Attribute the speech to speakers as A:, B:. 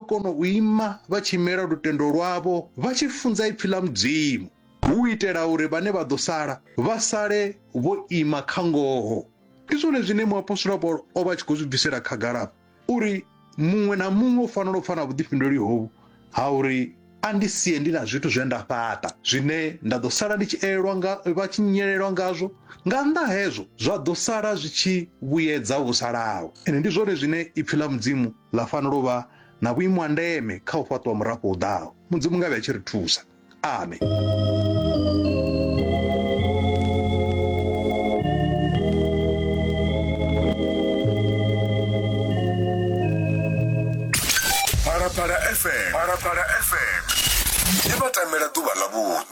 A: kona u ima vha tshi imela lutendo lwavho vha tshi funza ipfhi ḽa Mudzimu, hu itela uri vhane vha ḓo sala vha sale vho ima kha ngoho. Ndi zwone zwine muapostola Paulo o vha tshi khou zwi bvisela khagala uri muṅwe na muṅwe u fanela u pfa na vhuḓifhinduleli hovhu ha uri a ndi sie ndi na zwithu zwe nda fhaṱa zwine nda ḓo sala ndi tshi vha tshi nyelelwa ngazwo, nga nnḓa hezwo zwa ḓo sala zwi tshi vhuyedza vhu salaho. Ende ndi zwone zwine ipfhi ḽa Mudzimu ḽa fanela u vha na vhuimo ha ndeme kha u fhaṱwa murafho u ḓaho. Mudzimu nga vhe a tshi ri thusa. Amen.
B: Phalaphala FM i vha tamela ḓuvha ḽa vhuḓi.